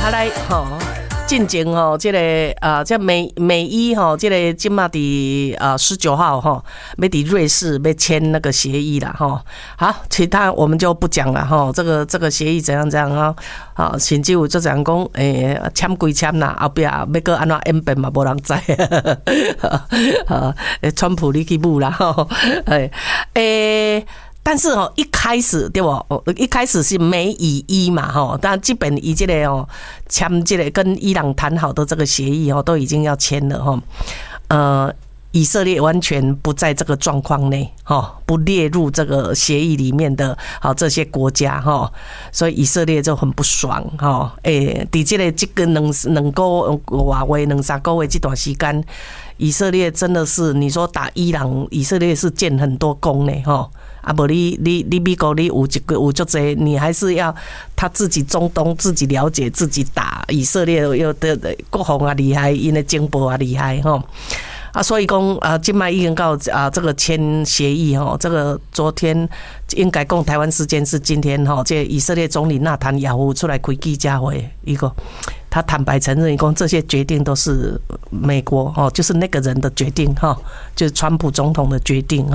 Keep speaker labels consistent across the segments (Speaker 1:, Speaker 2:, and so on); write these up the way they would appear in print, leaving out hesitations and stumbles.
Speaker 1: 来进前这个这美伊这个今嘛伫19号要伫瑞士要签那个协议啦好，其他我们就不讲了这个协议怎样甚至有就这样讲签归签啦，后壁要搁安怎演变嘛无人知川普你去舞啦但是一开始对不？一开始是美以伊嘛但基本以这个签这个跟伊朗谈好的这个协议都已经要签了以色列完全不在这个状况内不列入这个协议里面的这些国家所以以色列就很不爽在这个两个月两三个月这段时间，以色列真的是你说打伊朗，以色列是建很多功呢不你美国你有就这你还是要他自己中东自己了解自己打，以色列有的国防啊厉害，因的情报啊厉害所以讲现在已经到这个签协议这个昨天应该讲台湾时间是今天这以色列总理纳坦雅胡出来开记者会，他坦白承认说这些决定都是美国就是那个人的决定就是川普总统的决定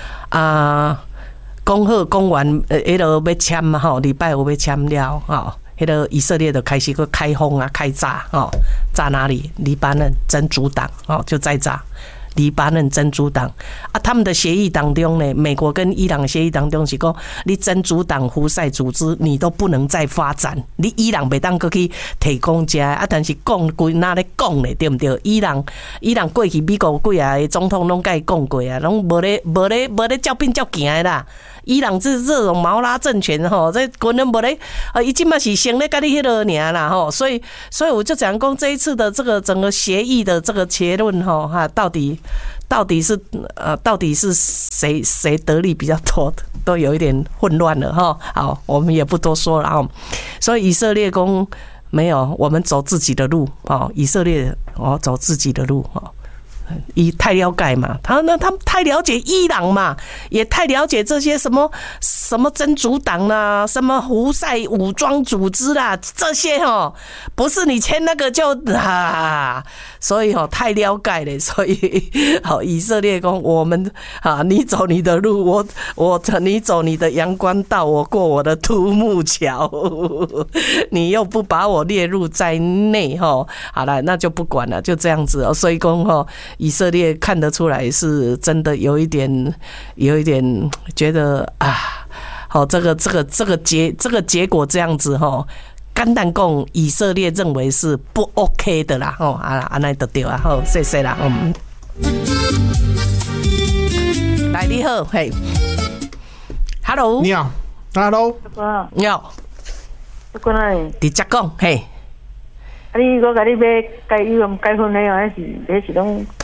Speaker 1: 讲好讲完要签嘛礼拜五要签了以色列的开始个开轰开炸炸哪里？黎巴嫩真主党就在炸黎巴嫩真主党他们的协议当中呢，美国跟伊朗协议当中是说，你真主党胡塞组织你都不能再发展，你伊朗袂当搁去提供这但是讲归哪咧讲咧，对不对？伊朗过去美国几啊总统拢甲伊讲过拢无咧照变照行的啦。伊朗是这种毛拉政权这根本无咧伊即嘛是先咧甲你迄落尔啦所以我就讲这一次的这个整个协议的这个结论到底是谁得利比较多，都有一点混乱了好，我们也不多说了所以以色列公没有，我们走自己的路以色列走自己的路太了解嘛，他们太了解伊朗嘛，也太了解这些什么真主党啦，什么胡塞武装组织啦，这些不是你签那个就所以太了解了，所以以色列说我们你走你的路，你走你的阳关道，我过我的独木桥，你又不把我列入在内好了，那就不管了，就这样子所以说以色列看得出来是真的有一点觉得这个结果这样子简单讲，以色列认为是不 OK 的啦安尼就对啊谢谢啦来你好嘿 Hello
Speaker 2: 你好 Hello
Speaker 1: 你好
Speaker 3: 不过呢
Speaker 1: 直接讲嘿
Speaker 3: 你我甲你要改婚的还是拢